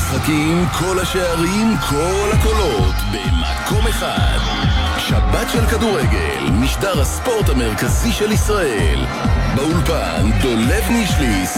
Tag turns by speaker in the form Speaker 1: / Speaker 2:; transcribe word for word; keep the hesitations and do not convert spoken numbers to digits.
Speaker 1: המשחקים, כל השערים, כל הקולות במקום אחד. שבת של כדורגל, משדר הספורט המרכזי של ישראל. באולפן דולב נישליס